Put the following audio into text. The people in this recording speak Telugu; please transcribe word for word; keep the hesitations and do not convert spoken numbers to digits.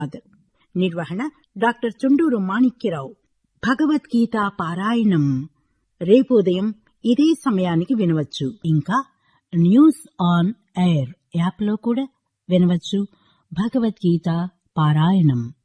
నిర్వహణ డాక్టర్ చుండూరు మాణిక్యరావు. భగవద్గీత పారాయణం రేపు ఉదయం ఇదే సమయానికి వినవచ్చు. ఇంకా న్యూస్ ఆన్ ఎయిర్ యాప్లో కూడా వినవచ్చు భగవద్గీత పారాయణం.